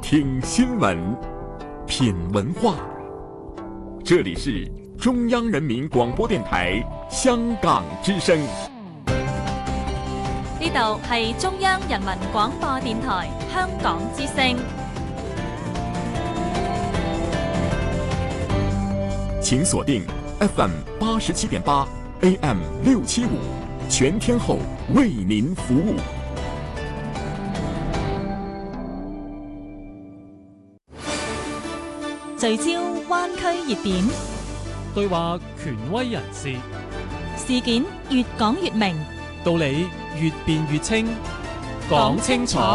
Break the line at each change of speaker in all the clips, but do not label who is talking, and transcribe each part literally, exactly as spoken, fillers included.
听新闻，品文化。这里是中央人民廣播電台香港之聲。
呢度係中央人民廣播電台香港之聲。
請鎖定 F M 八十七點八 A M 六七五，全天候為您服務。
聚焦灣區熱點，
對話權威人士，
事件越講越明，
道理越辯越清，講清楚，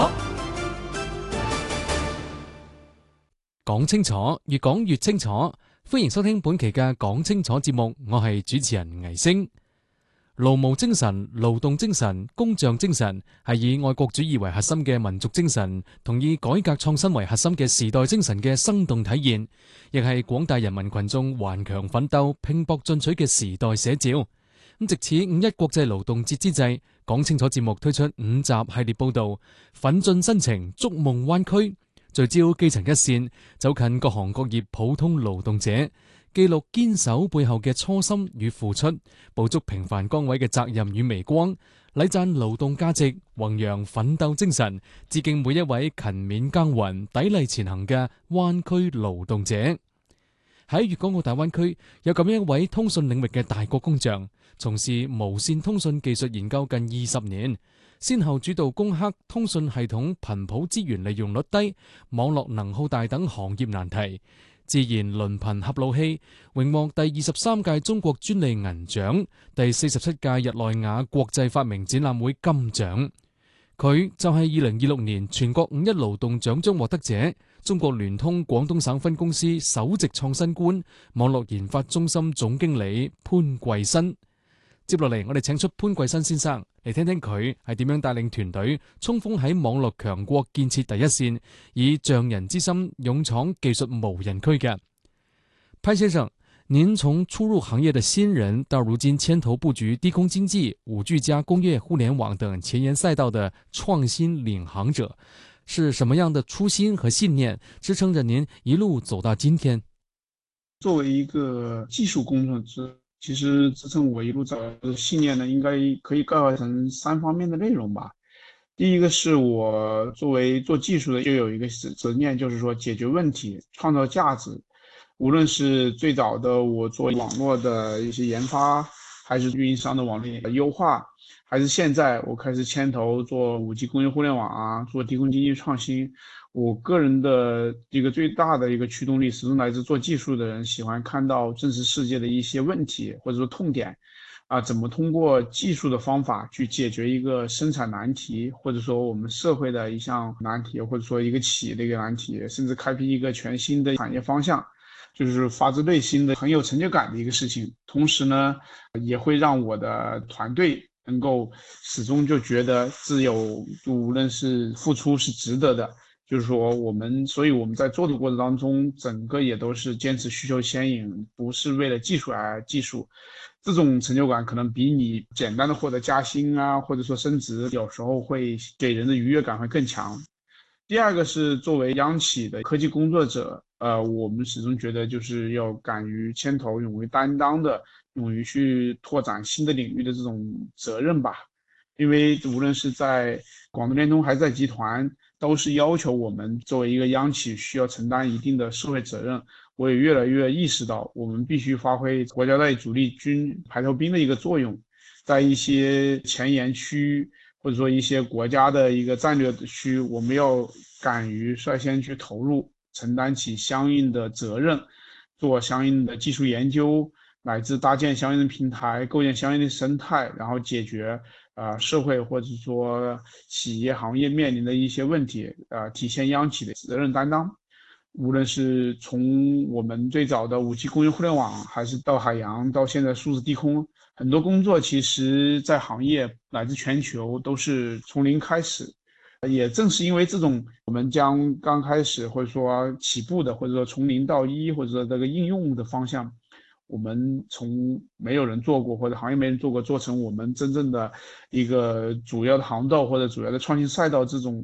講清楚，越講越清楚。歡迎收聽本期嘅講清楚節目，我係主持人倪星。勞務精神、勞動精神、工匠精神係以愛國主義為核心嘅民族精神，同以改革創新為核心嘅時代精神嘅生動體現，亦係廣大人民群眾頑強奮鬥、拼搏進取嘅時代寫照。咁藉此五一國際勞動節之際，講清楚節目推出五集系列報道，奮進新程，築夢灣區，聚焦基層一線，走近各行各業普通勞動者，記錄堅守背後嘅初心與付出，捕捉平凡崗位嘅責任與微光，禮讚勞動價值，弘揚奮鬥精神，致敬每一位勤勉耕耘、砥礪前行嘅灣區勞動者。喺粵港澳大灣區有咁樣一位通訊領域嘅大國工匠，從事無線通訊技術研究近二十年，先後主導攻克通訊系統頻譜資源利用率低、網絡能耗大等行業難題，自然鄰頻合路器榮獲第二十三屆中國專利銀獎、第四十七屆日內瓦國際發明展覽會金獎。佢就係二零二六年全國五一勞動獎章獲得者，中國聯通廣東省分公司首席創新官、網絡研發中心總經理潘貴新。接落嚟，我哋請出潘貴新先生嚟聽聽佢係點樣帶領團隊衝鋒喺網絡強國建設第一線，以匠人之心勇闖技術無人區嘅。潘先生，您從初入行業的新人到如今牽頭布局低空經濟、五 G 加工業互聯網等前沿賽道的創新領航者，是什麼樣的初心和信念支撐着您一路走到今天？
作為一個技術工作者，其實支撐我一路走的信念呢，應該可以概括成三方面的內容吧。第一個是我作為做技術的，就有一個執念，就是說解決問題、創造價值。無論是最早的我做網絡的一些研發，還是運營商的網絡優化，還是現在我開始牽頭做五 G 工業互聯網啊，做低空經濟創新，我個人的一個最大的一個驅動力始終來自做技術的人喜歡看到真實世界的一些問題或者說痛點啊，怎麼通過技術的方法去解決一個生產難題，或者說我們社會的一項難題，或者說一個企業的一個難題，甚至開闢一個全新的產業方向，就是發自內心的很有成就感的一個事情。同時呢，也會讓我的團隊能夠始終就覺得自有，無論是付出是值得的。就是說我們，所以我們在做的過程當中，整個也都是堅持需求先引，不是為了技術而技術。這種成就感可能比你簡單的獲得加薪啊，或者說升職，有時候會給人的愉悅感會更強。第二個是作為央企的科技工作者，呃，我們始終覺得就是要敢於牽頭、勇於擔當的、勇於去拓展新的領域的這種責任吧。因為無論是在廣東聯通還是在集團，都是要求我們作為一個央企需要承擔一定的社會責任。我也越來越意識到，我們必須發揮國家隊主力軍排頭兵的一個作用，在一些前沿區或者說一些國家的一個戰略區，我們要敢於率先去投入，承擔起相應的責任，做相應的技術研究，乃至搭建相應的平台，構建相應的生態，然後解決呃，社會或者說企業行業面臨的一些問題，呃，體現央企的責任擔當。無論是從我們最早的五 G 工業互聯網，還是到海洋，到現在數字低空，很多工作其實在行業乃至全球都是從零開始。也正是因為這種我們將剛開始或者說起步的，或者說從零到一，或者說這個應用的方向，我們從沒有人做過或者行業沒人做過，做成我們真正的一個主要的航道或者主要的創新賽道，這種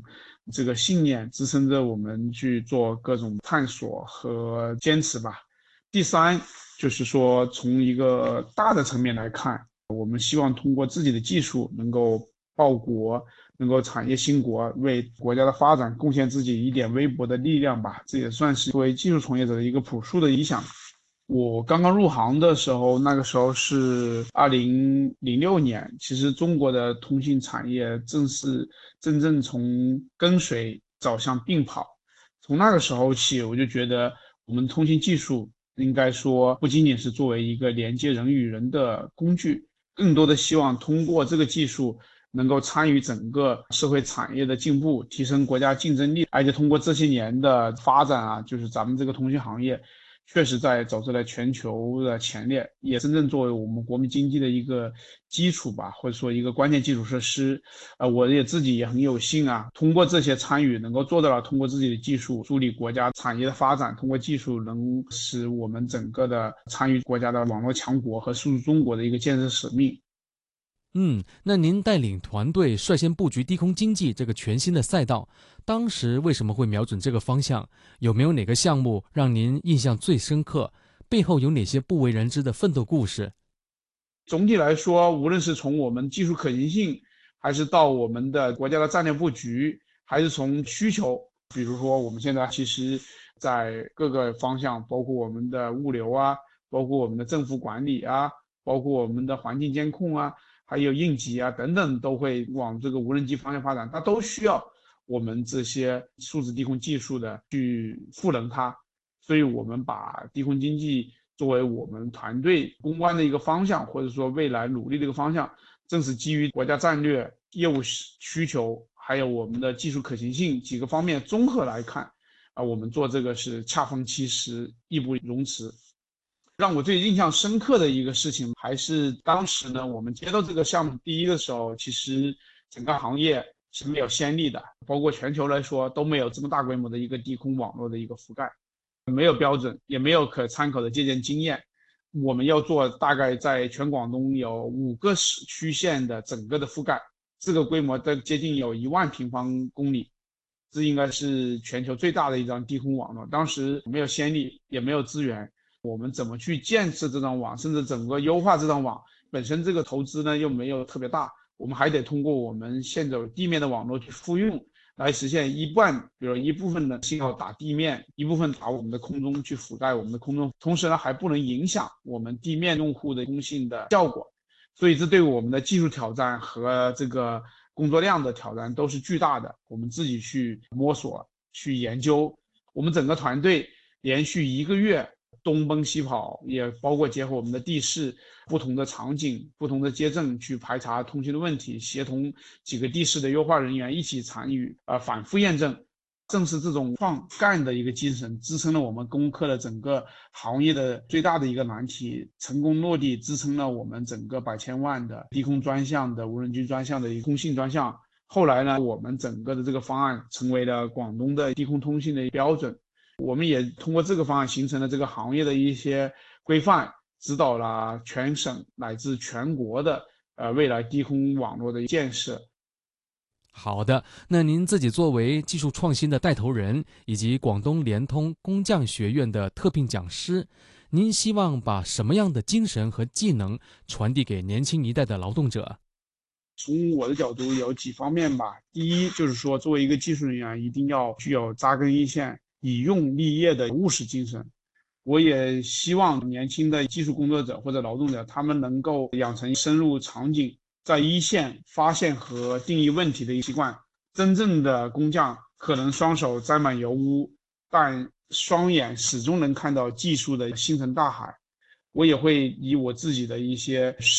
这个信念支撑着我们去做各种探索和坚持吧。第三，就是说从一个大的层面来看，我们希望通过自己的技术能够报国，能够产业兴国，为国家的发展贡献自己一点微薄的力量吧。这也算是作为技术从业者的一个朴素的理想。我刚刚入行的时候，那个时候是二零零六年，其实中国的通信产业正是真正从跟随走向并跑。从那个时候起，我就觉得我们通信技术应该说不仅仅是作为一个连接人与人的工具，更多的希望通过这个技术能够参与整个社会产业的进步，提升国家竞争力。而且通过这些年的发展啊，就是咱们这个通信行业确实在走在了全球的前列，也真正作为我们国民经济的一个基础吧，或者说一个关键基础设施。呃，我也自己也很有幸啊，通过这些参与，能够做到了通过自己的技术助力国家产业的发展，通过技术能使我们整个的参与国家的网络强国和数字中国的一个建设使命。
嗯，那您带领团队率先布局低空经济这个全新的赛道，当时为什么会瞄准这个方向？有没有哪个项目让您印象最深刻？背后有哪些不为人知的奋斗故事？
总体来说，无论是从我们技术可行性，还是到我们的国家的战略布局，还是从需求，比如说我们现在其实在各个方向，包括我们的物流啊，包括我们的政府管理啊，包括我们的环境监控啊，还有应急啊等等，都会往这个无人机方向发展，它都需要我们这些数字低空技术的去赋能它。所以我们把低空经济作为我们团队攻关的一个方向，或者说未来努力的一个方向，正是基于国家战略、业务需求，还有我们的技术可行性几个方面综合来看，啊，我们做这个是恰逢其时，义不容辞。让我最印象深刻的一个事情，还是当时呢，我们接到这个项目第一的时候，其实整个行业是没有先例的，包括全球来说都没有这么大规模的一个低空网络的一个覆盖，没有标准，也没有可参考的借鉴经验。我们要做大概在全广东有五个市区县的整个的覆盖，这个规模的接近有一万平方公里，这应该是全球最大的一张低空网络。当时没有先例，也没有资源。我们怎么去建设这张网，甚至整个优化这张网，本身这个投资呢又没有特别大，我们还得通过我们现有地面的网络去复用，来实现一半，比如一部分的信号打地面，一部分打我们的空中去覆盖我们的空中，同时呢还不能影响我们地面用户的通信的效果。所以这对我们的技术挑战和这个工作量的挑战都是巨大的，我们自己去摸索去研究。我们整个团队连续一个月东奔西跑，也包括结合我们的地势、不同的场景、不同的街镇去排查通信的问题，协同几个地势的优化人员一起参与，呃，反复验证。正是这种创干的一个精神，支撑了我们攻克了整个行业的最大的一个难题，成功落地，支撑了我们整个百千万的低空专项的无人机专项的一个通信专项。后来呢，我们整个的这个方案成为了广东的低空通信的标准。我们也通过这个方案形成了这个行业的一些规范，指导了全省乃至全国的呃未来低空网络的建设。
好的，那您自己作为技术创新的带头人，以及广东联通工匠学院的特聘讲师，您希望把什么样的精神和技能传递给年轻一代的劳动者？
从我的角度有几方面吧。第一就是说，作为一个技术人员，一定要具有扎根一线、以用立业的务实精神。我也希望年轻的技术工作者或者劳动者，他们能够养成深入场景，在一线发现和定义问题的习惯。真正的工匠可能双手沾满油污，但双眼始终能看到技术的星辰大海。我也会以我自己的一些